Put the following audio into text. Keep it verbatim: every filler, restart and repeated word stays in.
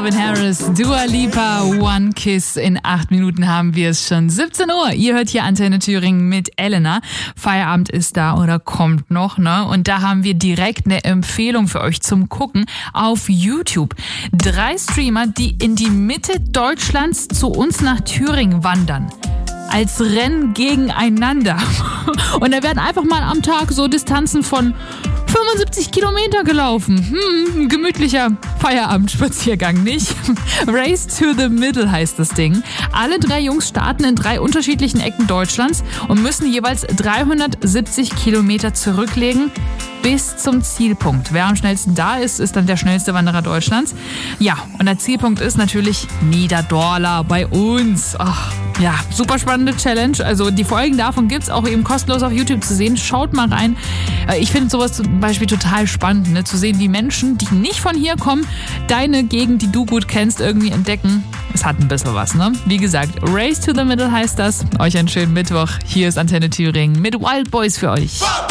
Calvin Harris, Dua Lipa, One Kiss. In acht Minuten haben wir es schon. siebzehn Uhr. Ihr hört hier Antenne Thüringen mit Elena. Feierabend ist da oder kommt noch, ne? Und da haben wir direkt eine Empfehlung für euch zum Gucken auf YouTube. Drei Streamer, die in die Mitte Deutschlands zu uns nach Thüringen wandern. Als Rennen gegeneinander. Und da werden einfach mal am Tag so Distanzen von fünfundsiebzig Kilometer gelaufen. Hm, gemütlicher Feierabendspaziergang, nicht? Race to the Middle heißt das Ding. Alle drei Jungs starten in drei unterschiedlichen Ecken Deutschlands und müssen jeweils dreihundertsiebzig Kilometer zurücklegen bis zum Zielpunkt. Wer am schnellsten da ist, ist dann der schnellste Wanderer Deutschlands. Ja, und der Zielpunkt ist natürlich Niederdorla bei uns. Ach, ja, super spannende Challenge. Also die Folgen davon gibt's auch eben kostenlos auf YouTube zu sehen. Schaut mal rein. Ich finde sowas zum Beispiel total spannend, ne? Zu sehen, wie Menschen, die nicht von hier kommen, deine Gegend, die du gut kennst, irgendwie entdecken. Es hat ein bisschen was, ne? Wie gesagt, Race to the Middle heißt das. Euch einen schönen Mittwoch. Hier ist Antenne Thüringen mit Wild Boys für euch.